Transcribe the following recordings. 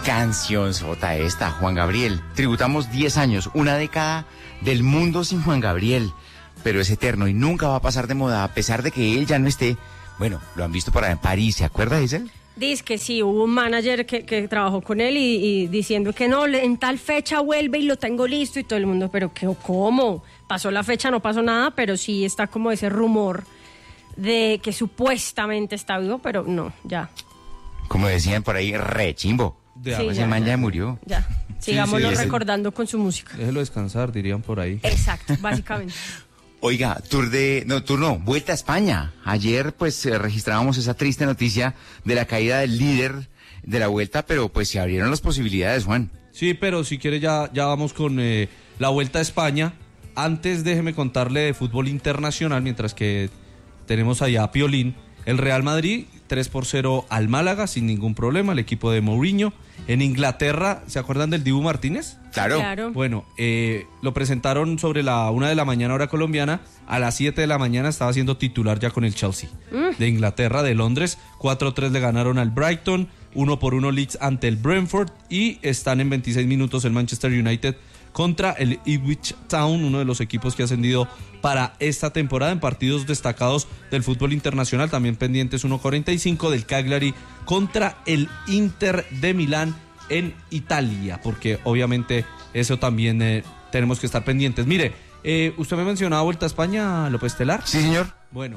Cancionzota esta, Juan Gabriel. Tributamos 10 años, una década del mundo sin Juan Gabriel. Pero es eterno y nunca va a pasar de moda, a pesar de que él ya no esté. Bueno, lo han visto por allá en París, ¿se acuerda de él? Dice que sí, hubo un manager que trabajó con él y diciendo que no, en tal fecha vuelve y lo tengo listo y todo el mundo, pero ¿cómo? Pasó la fecha, no pasó nada, pero sí está como ese rumor de que supuestamente está vivo, pero no, ya. Como decían por ahí, re chimbo. Sí, ese man ya murió. Ya, sigámoslo sí, recordando con su música. Déjelo descansar, dirían por ahí. Exacto, básicamente. Oiga, Vuelta a España. Ayer pues registrábamos esa triste noticia de la caída del líder de la Vuelta, pero pues se abrieron las posibilidades, Juan. Sí, pero si quiere ya vamos con la Vuelta a España. Antes déjeme contarle de fútbol internacional, mientras que tenemos allá a Piolín. El Real Madrid 3-0 al Málaga sin ningún problema, el equipo de Mourinho. En Inglaterra, ¿se acuerdan del Dibu Martínez? Claro. Bueno, lo presentaron sobre la 1 de la mañana hora colombiana. A las 7 de la mañana estaba siendo titular ya con el Chelsea de Inglaterra, de Londres. 4-3 le ganaron al Brighton, 1-1 Leeds ante el Brentford y están en 26 minutos el Manchester United contra el Ipswich Town, uno de los equipos que ha ascendido para esta temporada en partidos destacados del fútbol internacional, también pendientes 1:45 del Cagliari contra el Inter de Milán en Italia, porque obviamente eso también tenemos que estar pendientes. Mire, usted me mencionaba Vuelta a España, López Telar. Sí, señor. Bueno,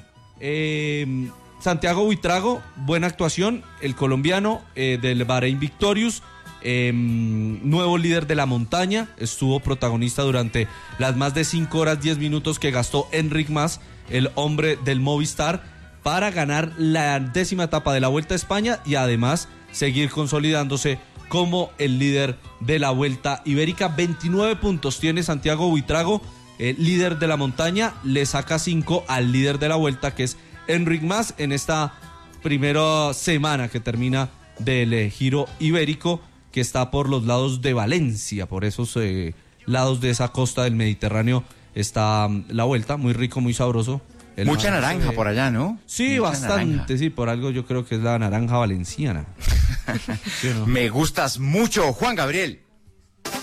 Santiago Buitrago, buena actuación, el colombiano del Bahrein Victorious. Nuevo líder de la montaña, estuvo protagonista durante las más de 5 horas 10 minutos que gastó Enric Mas, el hombre del Movistar, para ganar la 10ª etapa de la Vuelta a España y además seguir consolidándose como el líder de la Vuelta Ibérica. 29 puntos tiene Santiago Buitrago, líder de la montaña, le saca 5 al líder de la Vuelta, que es Enric Mas, en esta primera semana que termina del Giro Ibérico, que está por los lados de Valencia, por esos lados de esa costa del Mediterráneo está la Vuelta, muy rico, muy sabroso. Mucha naranja por allá, ¿no? Sí, mucha bastante, naranja. Sí, por algo yo creo que es la naranja valenciana. ¿Sí o no? Me gustas mucho, Juan Gabriel.